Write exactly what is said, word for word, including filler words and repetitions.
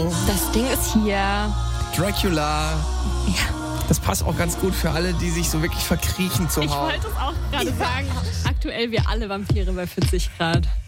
Das Ding ist hier. Dracula. Ja. Das passt auch ganz gut für alle, die sich so wirklich verkriechen zu Ich Hause. wollte es auch gerade sagen. Aktuell wir alle Vampire bei vierzig Grad.